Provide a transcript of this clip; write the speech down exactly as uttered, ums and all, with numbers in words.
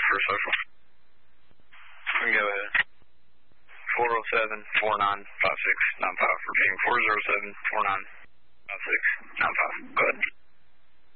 for social. We can go ahead. four oh seven, four nine five six nine five. Repeating four oh seven, four nine five six nine five. Go ahead.